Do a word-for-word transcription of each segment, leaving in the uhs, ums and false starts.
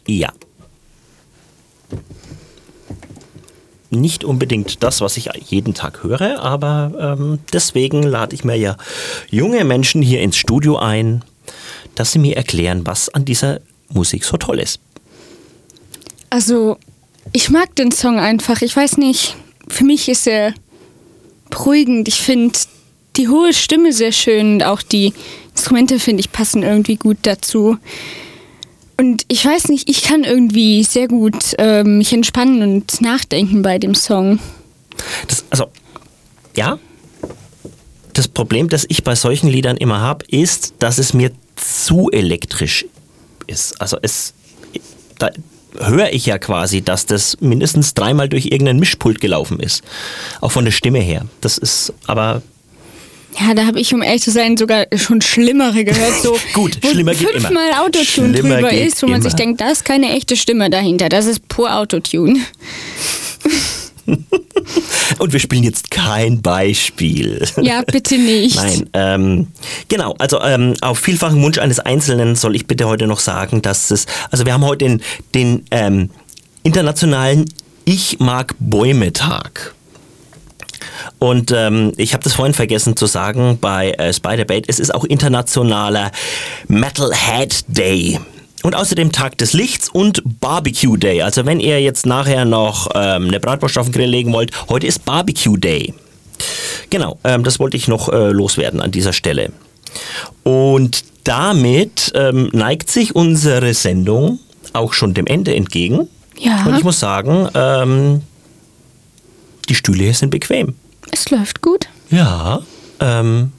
Ja. Nicht unbedingt das, was ich jeden Tag höre, aber ähm, deswegen lade ich mir ja junge Menschen hier ins Studio ein, dass sie mir erklären, was an dieser Musik so toll ist. Also, ich mag den Song einfach. Ich weiß nicht, für mich ist er beruhigend. Ich finde die hohe Stimme sehr schön und auch die Instrumente, finde ich, passen irgendwie gut dazu. Und ich weiß nicht, ich kann irgendwie sehr gut äh, mich entspannen und nachdenken bei dem Song. Das, also, ja. Das Problem, das ich bei solchen Liedern immer habe, ist, dass es mir zu elektrisch ist. Also es, da höre ich ja quasi, dass das mindestens dreimal durch irgendein Mischpult gelaufen ist. Auch von der Stimme her. Das ist aber... Ja, da habe ich, um ehrlich zu sein, sogar schon Schlimmere gehört. So, Gut, schlimmer geht immer. Fünfmal Autotune Schlimmer drüber geht ist, wo man immer. sich denkt, da ist keine echte Stimme dahinter. Das ist pur Autotune. Und wir spielen jetzt kein Beispiel. Ja, bitte nicht. Nein, ähm, genau, also ähm, auf vielfachen Wunsch eines Einzelnen soll ich bitte heute noch sagen, dass es, also wir haben heute den, den ähm, internationalen Ich mag Bäume-Tag. Und ähm, ich habe das vorhin vergessen zu sagen bei äh, Spider-Bait, es ist auch internationaler Metalhead Day. Und außerdem Tag des Lichts und Barbecue Day. Also wenn ihr jetzt nachher noch ähm, eine Bratwurst auf den Grill legen wollt, heute ist Barbecue Day. Genau, ähm, das wollte ich noch äh, loswerden an dieser Stelle. Und damit ähm, neigt sich unsere Sendung auch schon dem Ende entgegen. Ja. Und ich muss sagen, ähm, die Stühle hier sind bequem. Es läuft gut. Ja. Ähm,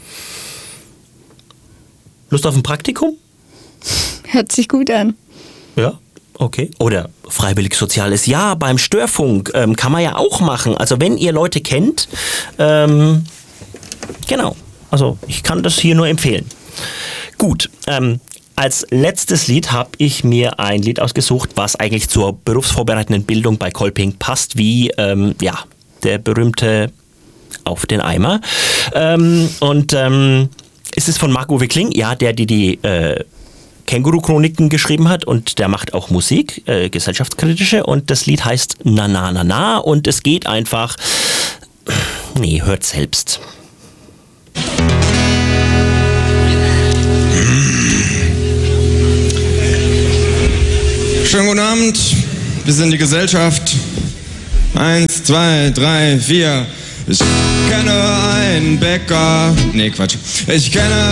Lust auf ein Praktikum? Hört sich gut an. Ja, okay. Oder freiwillig soziales Jahr beim Störfunk ähm, kann man ja auch machen. Also wenn ihr Leute kennt, ähm, genau. Also ich kann das hier nur empfehlen. Gut, ähm, als letztes Lied habe ich mir ein Lied ausgesucht, was eigentlich zur berufsvorbereitenden Bildung bei Kolping passt, wie ähm, ja, der berühmte Auf den Eimer. Ähm, und ähm, es ist von Marc-Uwe Kling, ja, der die die äh, Känguru-Chroniken geschrieben hat und der macht auch Musik, äh, gesellschaftskritische, und das Lied heißt Na Na Na Na und es geht einfach, nee, hört selbst. Schönen guten Abend, wir sind die Gesellschaft. Eins, zwei, drei, vier. Ich kenne einen Bäcker. Nee, Quatsch. Ich kenne